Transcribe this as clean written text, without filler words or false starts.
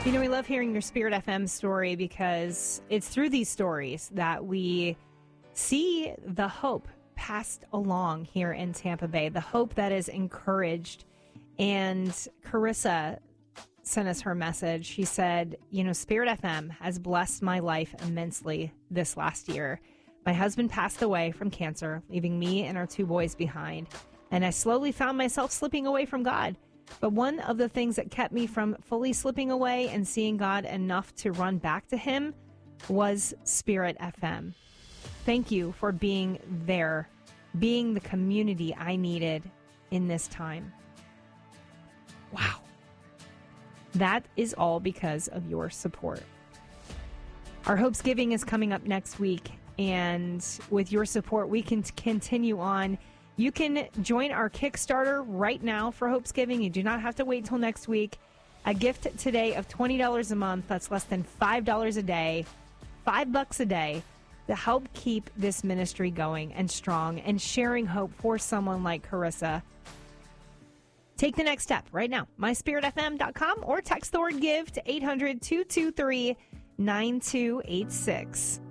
You know, we love hearing your Spirit FM story because it's through these stories that we see the hope passed along here in Tampa Bay, the hope that is encouraged. And Carissa sent us her message. She said, you know, Spirit FM has blessed my life immensely this last year. My husband passed away from cancer, leaving me and our 2 boys behind. And I slowly found myself slipping away from God. But one of the things that kept me from fully slipping away and seeing God enough to run back to Him was Spirit FM. Thank you for being there, being the community I needed in this time. Wow. That is all because of your support. Our Hopes Giving is coming up next week, and with your support, we can continue on. You can join our Kickstarter right now for Hopes Giving. You do not have to wait till next week. A gift today of $20 a month, that's less than $5 a day, $5 a day, to help keep this ministry going and strong and sharing hope for someone like Carissa. Take the next step right now, myspiritfm.com, or text the word GIVE to 800-223-9286.